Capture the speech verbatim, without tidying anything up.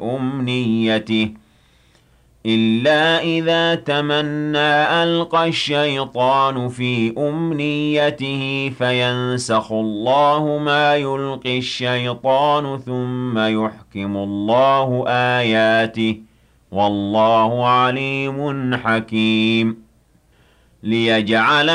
أمنيته إلا إذا تمنى ألقى الشيطان في أمنيته فينسخ الله ما يلقي الشيطان ثم يحكم الله آياته والله عليم حكيم ليجعل